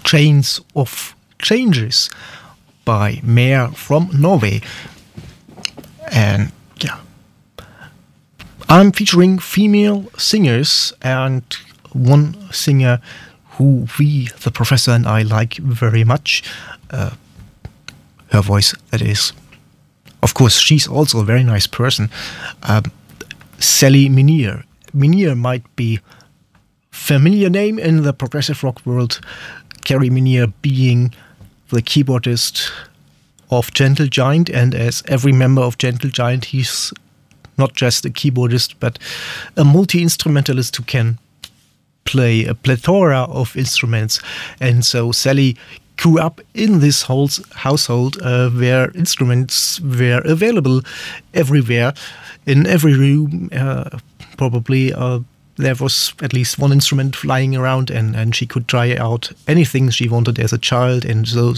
Chains of Changes by Mare from Norway. And yeah, I'm featuring female singers, and one singer who the professor and I, like very much. Her voice, that is. Of course, she's also a very nice person. Sally Minier. Minier might be familiar name in the progressive rock world. Kerry Minier being the keyboardist of Gentle Giant, and as every member of Gentle Giant, he's not just a keyboardist, but a multi-instrumentalist who can play a plethora of instruments. And so Sally grew up in this whole household where instruments were available everywhere, in every room. Probably there was at least one instrument flying around, and she could try out anything she wanted as a child. And so